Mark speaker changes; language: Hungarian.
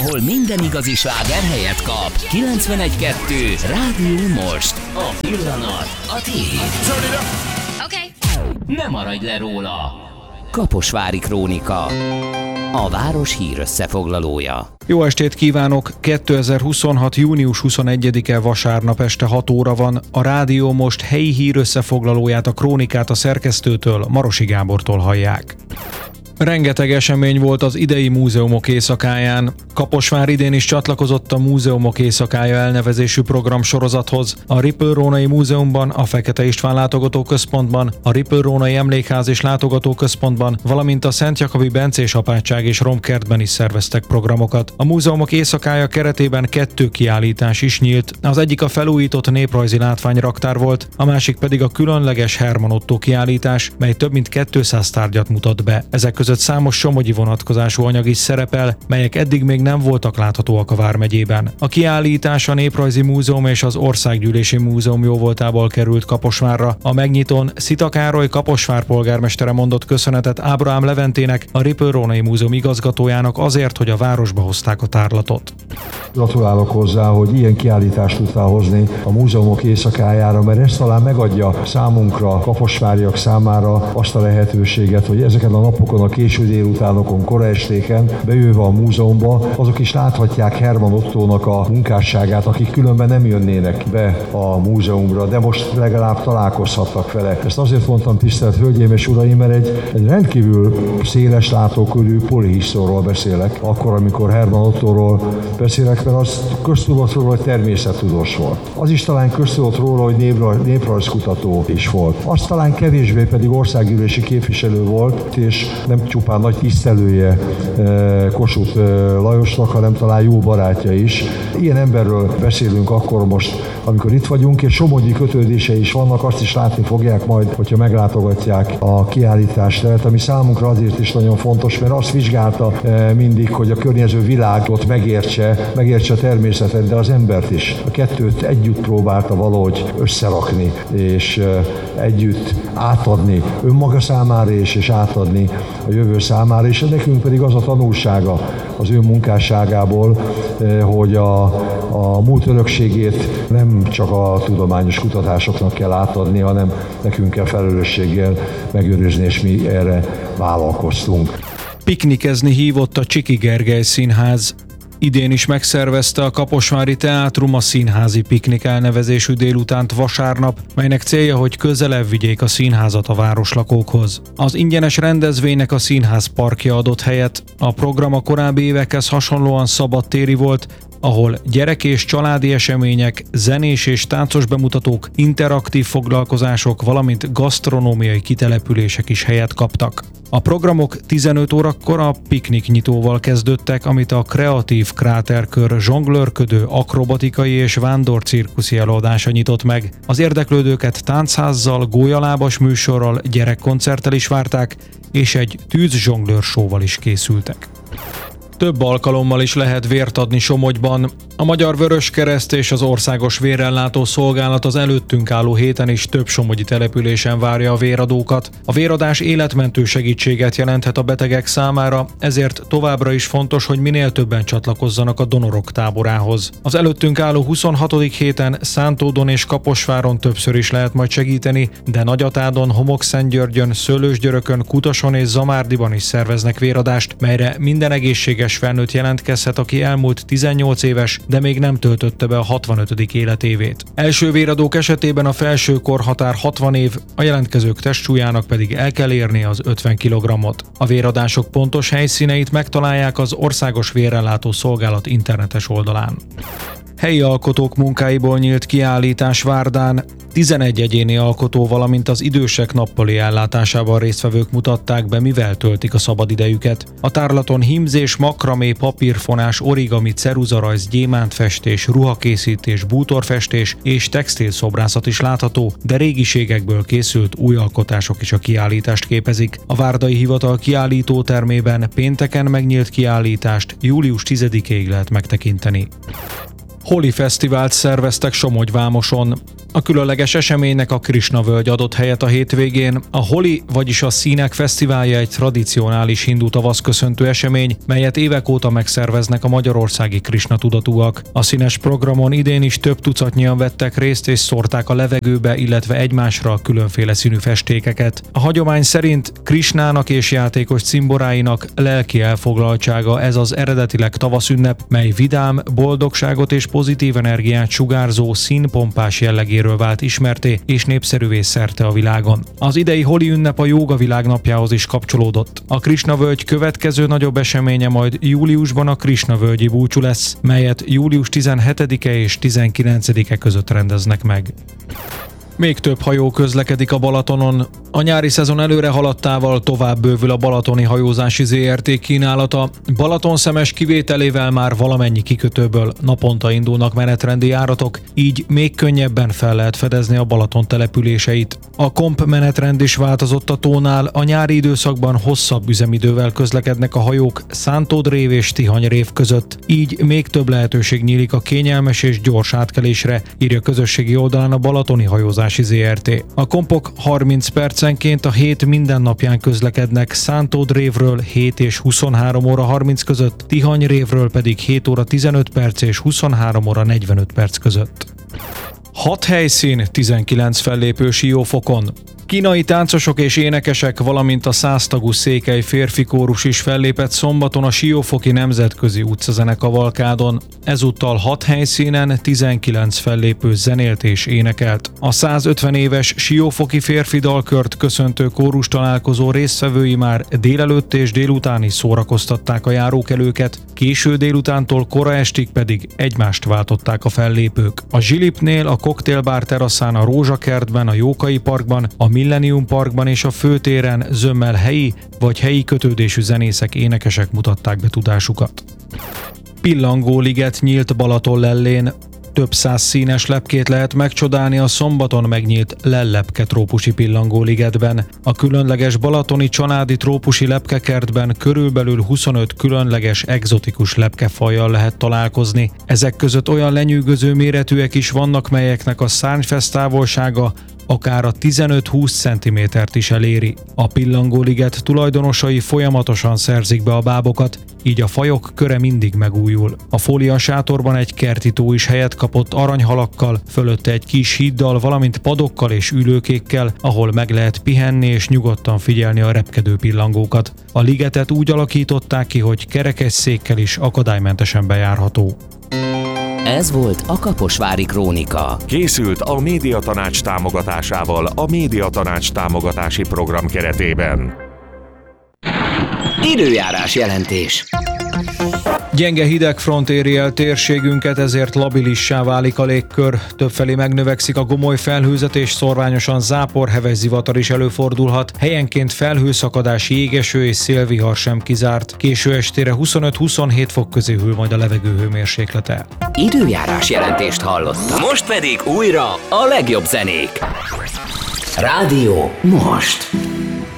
Speaker 1: ahol minden igazi sláger helyet kap. 91.2 Rádió Most. A pillanat a tiéd. Ne maradj le róla. Kaposvári Krónika. A város hírösszefoglalója.
Speaker 2: Jó estét kívánok! 2026. június 21-e vasárnap este 6 óra van. A Rádió Most helyi hírösszefoglalóját, a krónikát a szerkesztőtől, Marosi Gábortól hallják. Rengeteg esemény volt az idei Múzeumok éjszakáján. Kaposvár idén is csatlakozott a Múzeumok éjszakája elnevezésű programsorozathoz. A Ripple-Rónai Múzeumban, a Fekete István Látogatóközpontban, a Ripple-Rónai Emlékház és Látogatóközpontban, valamint a Szent Jakobi Bencés Apátság és Romkertben is szerveztek programokat. A Múzeumok éjszakája keretében 2 kiállítás is nyílt. Az egyik a felújított néprajzi látványraktár volt, a másik pedig a különleges Herman Ottó kiállítás, mely több mint 200 tárgyat mutat be. Ezek között számos somogyi vonatkozású anyag is szerepel, melyek eddig még nem voltak láthatóak a vármegyében. A kiállítás a Néprajzi Múzeum és az Országgyűlési Múzeum jóvoltából került Kaposvárra. A megnyitón Szita Károly Kaposvár polgármestere mondott köszönetet Ábrahám Leventének, a Ripple-Rónai Múzeum igazgatójának azért, hogy a városba hozták a tárlatot.
Speaker 3: Gratulálok hozzá, hogy ilyen kiállítást tudtál hozni a Múzeumok éjszakájára, mert ez talán megadja számunkra, kaposváriak számára azt a lehetőséget, hogy ezeken a napokon, a késő délutánokon, kora estéken bejöve a múzeumba, azok is láthatják Herman Ottónak a munkásságát, akik különben nem jönnének be a múzeumra, de most legalább találkozhattak vele. Ezt azért mondtam, tisztelt hölgyeim és uraim, mert egy rendkívül széles látókörű polihisztorról beszélek, akkor, amikor Herman Ottóról beszélek, mert az köztudott róla, hogy természettudós volt. Az is talán köztudott róla, hogy néprajzkutató is volt. Az talán kevésbé pedig országgyűlési képviselő volt, és nem csupán nagy tisztelője Kossuth Lajosnak, hanem talán jó barátja is. Ilyen emberről beszélünk akkor most, amikor itt vagyunk, és somogyi kötődései is vannak, azt is látni fogják majd, hogyha meglátogatják a kiállítást, ami számunkra azért is nagyon fontos, mert azt vizsgálta mindig, hogy a környező világot megértse a természetet, de az embert is. A kettőt együtt próbálta valahogy összerakni, és együtt átadni önmaga számára és átadni a jövő számára, és nekünk pedig az a tanulsága az ő munkásságából, hogy a múlt örökségét nem csak a tudományos kutatásoknak kell átadni, hanem nekünk kell felelősséggel megőrizni, és mi erre vállalkoztunk.
Speaker 2: Piknikezni hívott a Csiki Gergely Színház. Idén is megszervezte a Kaposvári Teátrum a Színházi Piknik elnevezésű délutánt vasárnap, melynek célja, hogy közelebb vigyék a színházat a városlakókhoz. Az ingyenes rendezvénynek a színház parkja adott helyet, a program a korábbi évekhez hasonlóan szabadtéri volt, ahol gyerek- és családi események, zenés és táncos bemutatók, interaktív foglalkozások, valamint gasztronómiai kitelepülések is helyet kaptak. A programok 15 órakor a pikniknyitóval kezdődtek, amit a Kreatív Kráterkör zsonglőrködő, akrobatikai és vándorcirkuszi előadása nyitott meg. Az érdeklődőket táncházzal, gólyalábas műsorral, gyerekkoncerttel is várták, és egy tűzzsonglőr show-val is készültek. Több alkalommal is lehet vért adni Somogyban. A Magyar Vöröskereszt és az Országos Vérellátó Szolgálat az előttünk álló héten is több somogyi településen várja a véradókat. A véradás életmentő segítséget jelenthet a betegek számára, ezért továbbra is fontos, hogy minél többen csatlakozzanak a donorok táborához. Az előttünk álló 26. héten Szántódon és Kaposváron többször is lehet majd segíteni, de Nagyatádon, Homokszentgyörgyön, Szőlősgyörökön, Kutason és Zamárdiban is szerveznek véradást, melyre minden egészséges felnőtt jelentkezhet, aki elmúlt 18 éves, de még nem töltötte be a 65. életévét. Első véradók esetében a felső korhatár 60 év, a jelentkezők testsúlyának pedig el kell érni az 50 kg-ot. A véradások pontos helyszíneit megtalálják az Országos Vérellátó Szolgálat internetes oldalán. Helyi alkotók munkáiból nyílt kiállítás Várdán. 11 egyéni alkotó, valamint az idősek nappali ellátásában résztvevők mutatták be, mivel töltik a szabadidejüket. A tárlaton hímzés, makramé, papírfonás, origami, ceruzarajz, gyémántfestés, ruhakészítés, bútorfestés és textilszobrászat is látható, de régiségekből készült új alkotások is a kiállítást képezik. A várdai hivatal kiállítótermében pénteken megnyílt kiállítást július 10-ig lehet megtekinteni. Holi fesztivált szerveztek Somogyvámoson. A különleges eseménynek a Krishna völgy adott helyet a hétvégén. A Holi, vagyis a Színek Fesztiválja egy tradicionális hindu tavaszköszöntő esemény, melyet évek óta megszerveznek a magyarországi Krishna tudatúak. A színes programon idén is több tucatnyian vettek részt és szórták a levegőbe, illetve egymásra különféle színű festékeket. A hagyomány szerint Krishnának és játékos cimboráinak lelki elfoglaltsága ez az eredetileg tavaszünnep, mely vidám, boldogságot és pozitív energiát sugárzó színpompás jellegéről vált ismerté és népszerűvé szerte a világon. Az idei Holi ünnep a jóga világnapjához is kapcsolódott. A Krishna völgy következő nagyobb eseménye majd júliusban a Krishna völgyi búcsú lesz, melyet július 17-e és 19-e között rendeznek meg. Még több hajó közlekedik a Balatonon. A nyári szezon előre haladtával tovább bővül a Balatoni Hajózási Zrt. Kínálata. Balatonszemes kivételével már valamennyi kikötőből naponta indulnak menetrendi járatok, így még könnyebben fel lehet fedezni a Balaton településeit. A komp menetrend is változott a tónál, a nyári időszakban hosszabb üzemidővel közlekednek a hajók Szántódrév és Tihanyrév között, így még több lehetőség nyílik a kényelmes és gyors átkelésre, írja közösségi oldalán a Balatoni Hajózási Zrt. A kompok 30 percenként a hét minden napján közlekednek Szántódrévről 7 és 23 óra 30 között, Tihanyrévről pedig 7 óra 15 perc és 23 óra 45 perc között. 6 helyszín, 19 fellépő Siófokon. Kínai táncosok és énekesek, valamint a 100 tagú székely férfi kórus is fellépett szombaton a Siófoki Nemzetközi Utcazene-kavalkádon. Ezúttal 6 helyszínen 19 fellépő zenélt és énekelt. A 150 éves Siófoki férfi dalkört köszöntő kórus találkozó résztvevői már délelőtt és délután is szórakoztatták a járókelőket, késő délutántól kora estig pedig egymást váltották a fellépők. A Zsilipnél, a Koktélbár teraszán, a Rózsakertben, a Jókai Parkban, a Millennium Parkban és a főtéren zömmel helyi vagy helyi kötődésű zenészek, énekesek mutatták be tudásukat. Pillangóliget nyílt Balatonlellén. Több száz színes lepkét lehet megcsodálni a szombaton megnyílt Lellepke trópusi pillangóligetben. A különleges balatoni csanádi trópusi lepkekertben körülbelül 25 különleges egzotikus lepkefajjal lehet találkozni. Ezek között olyan lenyűgöző méretűek is vannak, melyeknek a szárnyfesz távolsága akár a 15-20 cm-t is eléri. A pillangóliget tulajdonosai folyamatosan szerzik be a bábokat, így a fajok köre mindig megújul. A fóliasátorban egy kerti tó is helyet kapott aranyhalakkal, fölötte egy kis híddal, valamint padokkal és ülőkékkel, ahol meg lehet pihenni és nyugodtan figyelni a repkedő pillangókat. A ligetet úgy alakították ki, hogy kerekesszékkel is akadálymentesen bejárható.
Speaker 1: Ez volt a Kaposvári Krónika.
Speaker 4: Készült a Médiatanács támogatásával a Médiatanács támogatási program keretében.
Speaker 1: Időjárás jelentés.
Speaker 2: Gyenge hidegfront éri el térségünket, ezért labilissá válik a légkör. Többfelé megnövekszik a gomoly felhőzet és szorványosan zápor, heves zivatar is előfordulhat. Helyenként felhőszakadás, jégeső és szélvihar sem kizárt. Késő estére 25-27 fok közé hűl majd a levegő hőmérséklete.
Speaker 1: Időjárás jelentést hallottak. Most pedig újra a legjobb zenék. Rádió most.